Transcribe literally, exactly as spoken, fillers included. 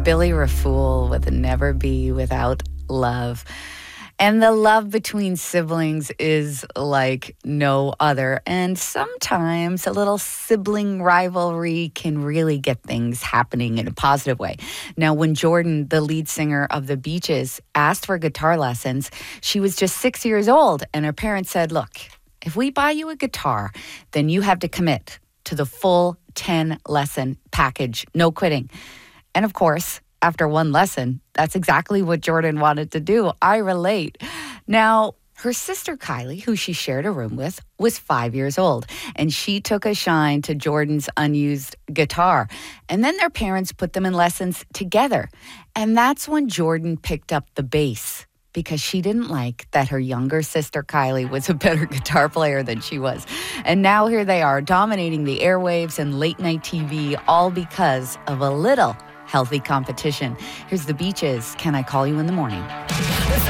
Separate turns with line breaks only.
Billy Rafool with Never Be Without Love. And the love between siblings is like no other. And sometimes a little sibling rivalry can really get things happening in a positive way. Now, when Jordan, the lead singer of The Beaches, asked for guitar lessons, she was just six years old. And her parents said, look, if we buy you a guitar, then you have to commit to the full ten lesson package. No quitting. And of course, after one lesson, that's exactly what Jordan wanted to do. I relate. Now, her sister Kylie, who she shared a room with, was five years old, and she took a shine to Jordan's unused guitar. And then their parents put them in lessons together. And that's when Jordan picked up the bass, because she didn't like that her younger sister Kylie was a better guitar player than she was. And now here they are, dominating the airwaves and late night T V, all because of a little healthy competition. Here's The Beaches, Can I Call You in the Morning?